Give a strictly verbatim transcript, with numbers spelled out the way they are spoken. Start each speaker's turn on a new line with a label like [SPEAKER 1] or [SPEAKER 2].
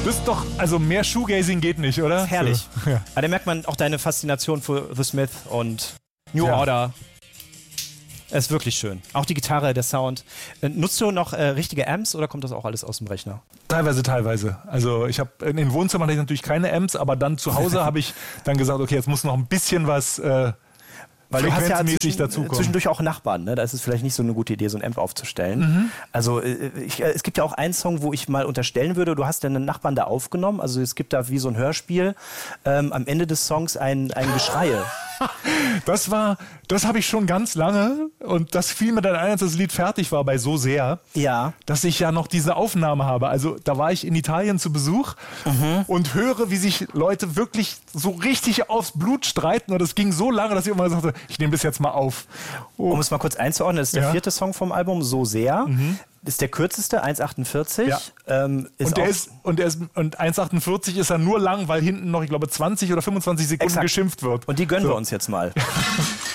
[SPEAKER 1] Das ist doch, also mehr Shoegazing geht nicht, oder?
[SPEAKER 2] Herrlich.
[SPEAKER 1] So. Ja.
[SPEAKER 2] Aber da merkt man auch deine Faszination für The Smith und New
[SPEAKER 1] Ja.
[SPEAKER 2] Order. Es ist wirklich schön. Auch die Gitarre, der Sound. Äh, Nutzt du noch äh, richtige Amps oder kommt das auch alles aus dem Rechner?
[SPEAKER 1] Teilweise, teilweise. Also ich habe in den Wohnzimmern hatte ich natürlich keine Amps, aber dann zu Hause habe ich dann gesagt, okay, jetzt muss noch ein bisschen was äh,
[SPEAKER 2] Weil du hast ja
[SPEAKER 1] frequenzmäßig
[SPEAKER 2] zwischen,
[SPEAKER 1] dazukommen.
[SPEAKER 2] zwischendurch auch Nachbarn, ne? Da ist es vielleicht nicht so eine gute Idee, so ein Amp aufzustellen.
[SPEAKER 1] Mhm.
[SPEAKER 2] Also äh, ich, äh, es gibt ja auch einen Song, wo ich mal unterstellen würde, du hast ja einen Nachbarn da aufgenommen, also es gibt da wie so ein Hörspiel, ähm, am Ende des Songs ein, ein Geschreie.
[SPEAKER 1] Das war, das habe ich schon ganz lange und das fiel mir dann ein, als das Lied fertig war bei So Sehr,
[SPEAKER 2] Ja.
[SPEAKER 1] dass ich ja noch diese Aufnahme habe. Also da war ich in Italien zu Besuch und höre, wie sich Leute wirklich so richtig aufs Blut streiten und es ging so lange, dass ich immer sagte, ich nehme das jetzt mal auf. Oh.
[SPEAKER 2] Um es mal kurz einzuordnen, das ist der
[SPEAKER 1] Ja.
[SPEAKER 2] vierte Song vom Album, So Sehr. Ist der kürzeste, eins achtundvierzig.
[SPEAKER 1] Ja.
[SPEAKER 2] Ähm, ist
[SPEAKER 1] Und, der
[SPEAKER 2] auch-
[SPEAKER 1] ist, und, der ist, und eins achtundvierzig ist er nur lang, weil hinten noch, ich glaube, zwanzig oder fünfundzwanzig Sekunden
[SPEAKER 2] Exakt.
[SPEAKER 1] geschimpft wird.
[SPEAKER 2] Und die gönnen
[SPEAKER 1] So.
[SPEAKER 2] wir uns jetzt mal.